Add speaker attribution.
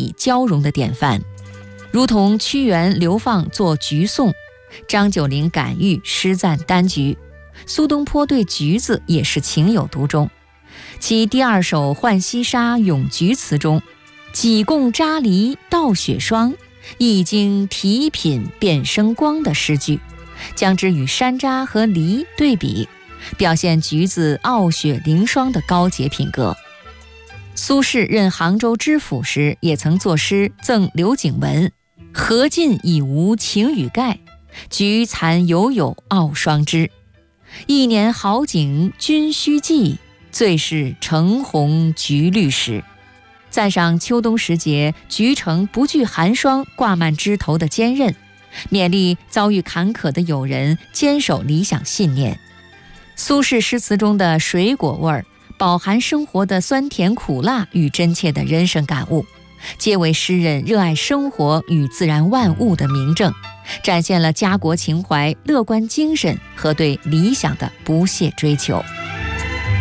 Speaker 1: 体交融的典范。如同屈原流放作菊颂，张九龄感遇诗赞丹菊，苏东坡对橘子也是情有独钟。其第二首《浣溪沙·咏菊词》中，几共扎篱倒雪霜，一经提品便生光的诗句，将之与山楂和梨对比，表现橘子傲雪凌霜的高洁品格。苏轼任杭州知府时，也曾作诗赠刘景文：荷尽已无晴雨盖，菊残犹有傲霜枝。一年好景君须记，最是橙红橘绿时。赞赏秋冬时节菊城不惧寒霜挂满枝头的坚韧，勉励遭遇坎坷的友人坚守理想信念。苏轼诗词中的水果味儿，饱含生活的酸甜苦辣与真切的人生感悟，皆为诗人热爱生活与自然万物的明证，展现了家国情怀、乐观精神和对理想的不懈追求。